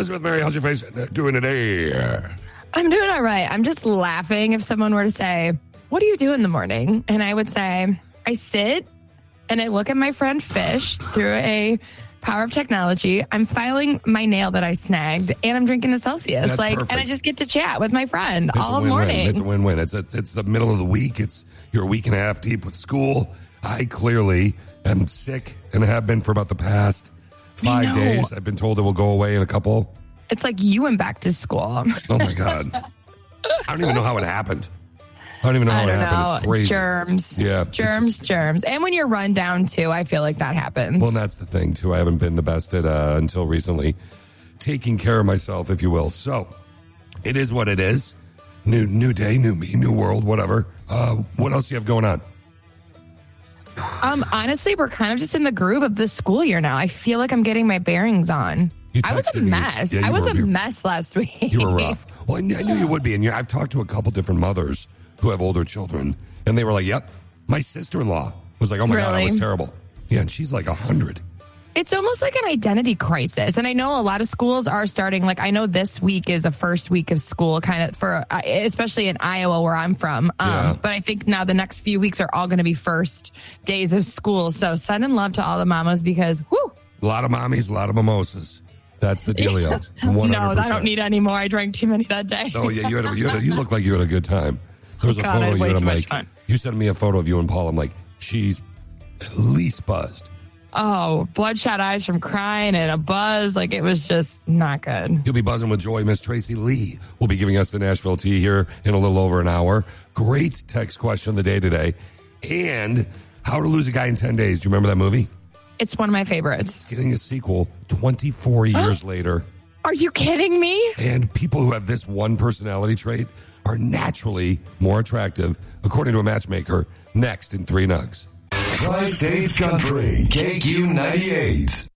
Elizabeth Mary, how's your face doing today? I'm doing all right. I'm just laughing if someone were to say, what do you do in the morning? And I would say, I sit and I look at my friend Fish through a power of technology. I'm filing my nail that I snagged and I'm drinking a Celsius. That's perfect. And I just get to chat with my friend all win-win. morning. It's a win-win. It's the middle of the week. You're a week and a half deep with school. I clearly am sick and have been for about the past 5 days. I've been told it will go away in a couple. It's like you went back to school. Oh my God. I don't even know how it happened. I don't even know how it happened. It's crazy. Germs. Yeah. Germs. And when you're run down too, I feel like that happens. Well, that's the thing too. I haven't been the best at until recently taking care of myself, if you will. So it is what it is. New day, new me, new world, whatever. What else do you have going on? Honestly, we're kind of just in the groove of this school year now. I feel like I'm getting my bearings on. I was a mess. Yeah, I was a mess last week. You were rough. Well, I knew you would be. And I've talked to a couple different mothers who have older children, and they were like, yep. My sister-in-law was like, oh my God, I was terrible. Yeah, and she's like 100. It's almost like an identity crisis. And I know a lot of schools are starting, like I know this week is a first week of school kind of for, especially in Iowa where I'm from. But I think now the next few weeks are all going to be first days of school. So send in love to all the mamas because, whoo. A lot of mommies, a lot of mimosas. That's the dealio. 100%. No, I don't need any more. I drank too many that day. Oh, yeah, you look like you had a good time. There was a photo of you, and I'm like, you sent me a photo of you and Paul. I'm like, she's at least buzzed. Oh, bloodshot eyes from crying and a buzz. Like, it was just not good. You'll be buzzing with joy. Miss Tracy Lee will be giving us the Nashville tea here in a little over an hour. Great text question of the day today. And How to Lose a Guy in 10 Days. Do you remember that movie? It's one of my favorites. It's getting a sequel 24 years later. Are you kidding me? And people who have this one personality trait are naturally more attractive, according to a matchmaker, next in 3 Nugs. Tri-States Country, KQ98.